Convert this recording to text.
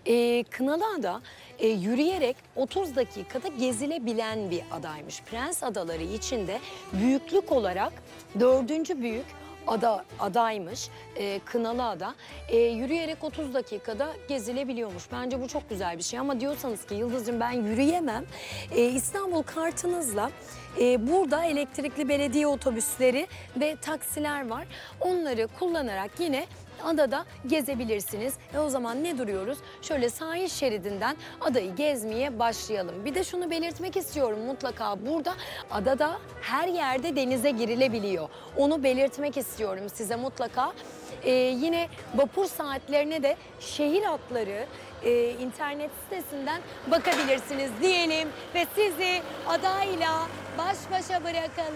Kınalıada yürüyerek 30 dakikada gezilebilen bir adaymış. Prens Adaları içinde büyüklük olarak 4. büyük adaymış Kınalıada. Yürüyerek 30 dakikada gezilebiliyormuş. Bence bu çok güzel bir şey ama diyorsanız ki Yıldız'cığım ben yürüyemem. İstanbul kartınızla burada elektrikli belediye otobüsleri ve taksiler var. Onları kullanarak yine adada gezebilirsiniz. O zaman ne duruyoruz? Şöyle sahil şeridinden adayı gezmeye başlayalım. Bir de şunu belirtmek istiyorum mutlaka burada adada her yerde denize girilebiliyor. Onu belirtmek istiyorum size mutlaka. Yine vapur saatlerine de şehir hatları internet sitesinden bakabilirsiniz diyelim ve sizi adayla baş başa bırakalım.